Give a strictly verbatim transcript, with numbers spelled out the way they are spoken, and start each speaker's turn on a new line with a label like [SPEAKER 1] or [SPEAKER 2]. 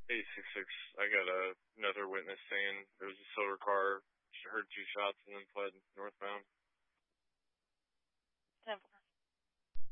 [SPEAKER 1] eight six six, I got a, another witness saying there was a silver car, she heard two shots and then fled northbound.